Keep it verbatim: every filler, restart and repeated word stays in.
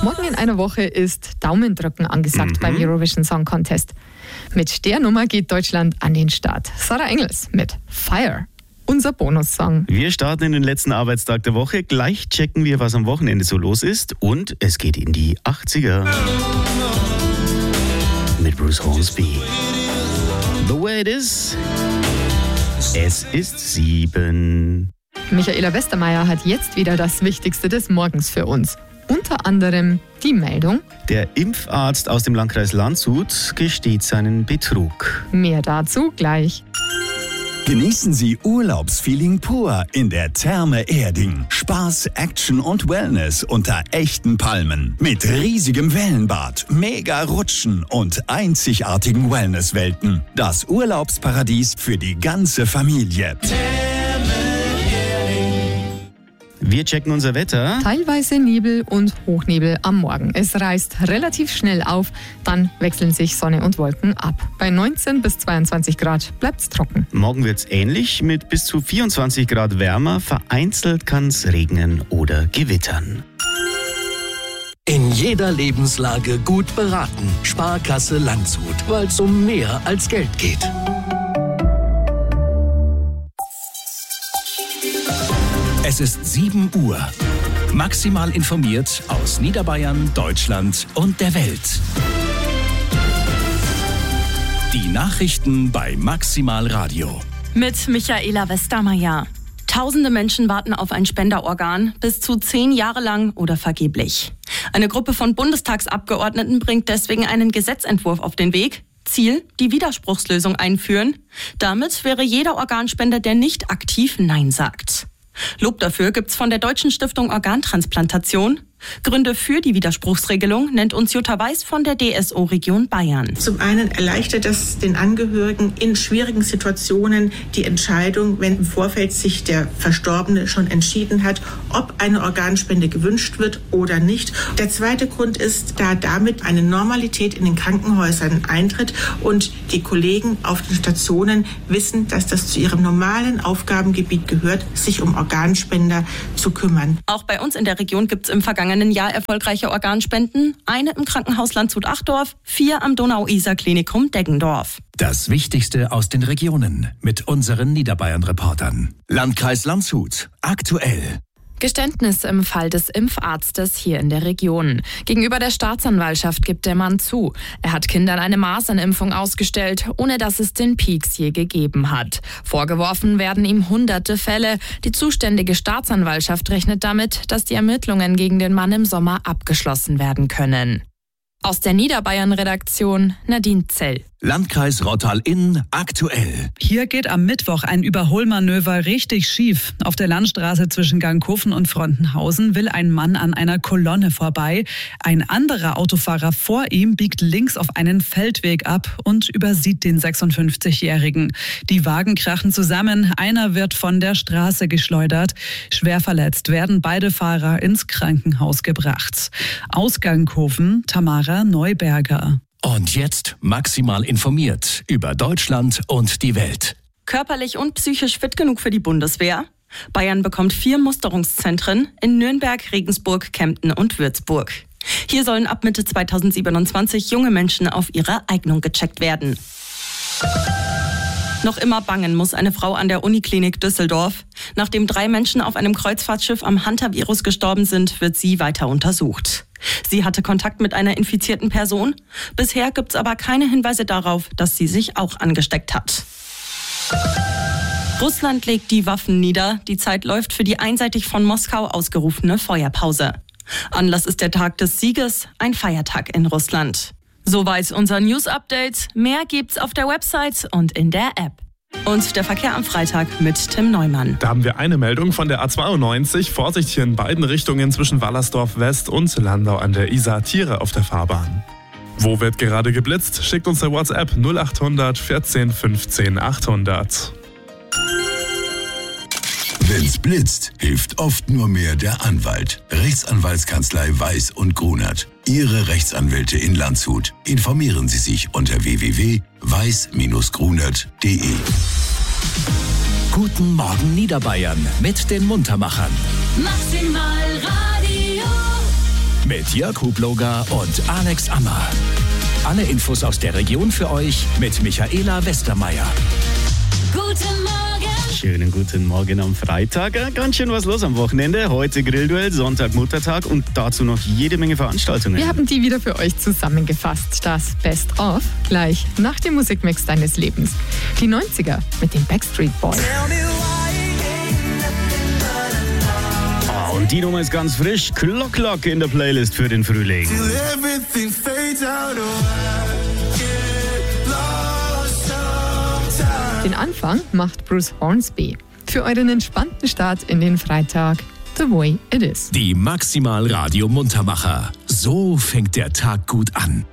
Morgen in einer Woche ist Daumendrücken angesagt mhm. beim Eurovision Song Contest. Mit der Nummer geht Deutschland an den Start. Sarah Engels mit Fire, unser Bonussong. Wir starten in den letzten Arbeitstag der Woche. Gleich checken wir, was am Wochenende so los ist. Und es geht in die achtziger. Mit Bruce Hornsby. The way it is. Es ist sieben. Michaela Westermeier hat jetzt wieder das Wichtigste des Morgens für uns. Unter anderem die Meldung: Der Impfarzt aus dem Landkreis Landshut gesteht seinen Betrug. Mehr dazu gleich. Genießen Sie Urlaubsfeeling pur in der Therme Erding. Spaß, Action und Wellness unter echten Palmen. Mit riesigem Wellenbad, mega Rutschen und einzigartigen Wellnesswelten. Das Urlaubsparadies für die ganze Familie. Wir checken unser Wetter. Teilweise Nebel und Hochnebel am Morgen. Es reißt relativ schnell auf, dann wechseln sich Sonne und Wolken ab. Bei neunzehn bis zweiundzwanzig Grad bleibt's trocken. Morgen wird's ähnlich, mit bis zu vierundzwanzig Grad wärmer. Vereinzelt kann's regnen oder gewittern. In jeder Lebenslage gut beraten. Sparkasse Landshut, weil es um mehr als Geld geht. Es ist sieben Uhr. Maximal informiert aus Niederbayern, Deutschland und der Welt. Die Nachrichten bei Maximal Radio. Mit Michaela Westermeier. Tausende Menschen warten auf ein Spenderorgan, bis zu zehn Jahre lang oder vergeblich. Eine Gruppe von Bundestagsabgeordneten bringt deswegen einen Gesetzentwurf auf den Weg. Ziel: die Widerspruchslösung einführen. Damit wäre jeder Organspender, der nicht aktiv Nein sagt. Lob dafür gibt's von der Deutschen Stiftung Organtransplantation. Gründe für die Widerspruchsregelung nennt uns Jutta Weiß von der D S O-Region Bayern. Zum einen erleichtert es den Angehörigen in schwierigen Situationen die Entscheidung, wenn im Vorfeld sich der Verstorbene schon entschieden hat, ob eine Organspende gewünscht wird oder nicht. Der zweite Grund ist, da damit eine Normalität in den Krankenhäusern eintritt und die Kollegen auf den Stationen wissen, dass das zu ihrem normalen Aufgabengebiet gehört, sich um Organspender zu kümmern. Auch bei uns in der Region gibt's im vergangenen Jahr erfolgreiche Organspenden. Eine im Krankenhaus Landshut-Achdorf, vier am Donau-Isar-Klinikum Deggendorf. Das Wichtigste aus den Regionen mit unseren Niederbayern-Reportern. Landkreis Landshut, aktuell. Geständnis im Fall des Impfarztes hier in der Region. Gegenüber der Staatsanwaltschaft gibt der Mann zu, er hat Kindern eine Masernimpfung ausgestellt, ohne dass es den Pieks je gegeben hat. Vorgeworfen werden ihm hunderte Fälle. Die zuständige Staatsanwaltschaft rechnet damit, dass die Ermittlungen gegen den Mann im Sommer abgeschlossen werden können. Aus der Niederbayern-Redaktion Nadine Zell. Landkreis Rottal-Inn, aktuell. Hier geht am Mittwoch ein Überholmanöver richtig schief. Auf der Landstraße zwischen Gangkofen und Frontenhausen will ein Mann an einer Kolonne vorbei. Ein anderer Autofahrer vor ihm biegt links auf einen Feldweg ab und übersieht den sechsundfünfzigjährigen. Die Wagen krachen zusammen, einer wird von der Straße geschleudert. Schwer verletzt werden beide Fahrer ins Krankenhaus gebracht. Aus Gangkofen, Tamara Neuberger. Und jetzt maximal informiert über Deutschland und die Welt. Körperlich und psychisch fit genug für die Bundeswehr? Bayern bekommt vier Musterungszentren in Nürnberg, Regensburg, Kempten und Würzburg. Hier sollen ab Mitte zweitausendsiebenundzwanzig junge Menschen auf ihre Eignung gecheckt werden. Noch immer bangen muss eine Frau an der Uniklinik Düsseldorf. Nachdem drei Menschen auf einem Kreuzfahrtschiff am Hantavirus gestorben sind, wird sie weiter untersucht. Sie hatte Kontakt mit einer infizierten Person. Bisher gibt's aber keine Hinweise darauf, dass sie sich auch angesteckt hat. Russland legt die Waffen nieder. Die Zeit läuft für die einseitig von Moskau ausgerufene Feuerpause. Anlass ist der Tag des Sieges, ein Feiertag in Russland. Soweit unser News-Update. Mehr gibt's auf der Website und in der App. Und der Verkehr am Freitag mit Tim Neumann. Da haben wir eine Meldung von der A zweiundneunzig. Vorsicht hier in beiden Richtungen zwischen Wallersdorf West und Landau an der Isar. Tiere auf der Fahrbahn. Wo wird gerade geblitzt? Schickt uns der WhatsApp null achthundert vierzehn fünfzehn achthundert. Wenn's blitzt, hilft oft nur mehr der Anwalt. Rechtsanwaltskanzlei Weiß und Grunert. Ihre Rechtsanwälte in Landshut. Informieren Sie sich unter w w w punkt weiß grunert punkt d e. Guten Morgen Niederbayern mit den Muntermachern. Maximal Radio. mit Jörg Hubloger und Alex Ammer. Alle Infos aus der Region für euch mit Michaela Westermeier. Guten Morgen. Schönen guten Morgen am Freitag. Ganz schön was los am Wochenende. Heute Grillduell, Sonntag Muttertag und dazu noch jede Menge Veranstaltungen. Wir haben die wieder für euch zusammengefasst. Das Best of gleich nach dem Musikmix deines Lebens. Die neunziger mit den Backstreet Boys. Ah, und die Nummer ist ganz frisch. Clock Clock in der Playlist für den Frühling. Den Anfang macht Bruce Hornsby. Für euren entspannten Start in den Freitag. The Way It Is. Die Maximal Radio Muntermacher. So fängt der Tag gut an.